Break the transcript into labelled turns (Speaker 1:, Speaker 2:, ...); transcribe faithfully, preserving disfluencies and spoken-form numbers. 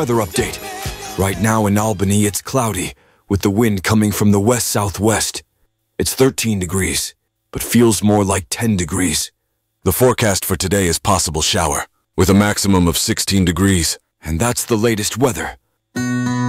Speaker 1: Weather update. Right now in Albany, it's cloudy, with the wind coming from the west-southwest. It's thirteen degrees, but feels more like ten degrees. The forecast for today is possible shower, with a maximum of sixteen degrees. And that's the latest weather.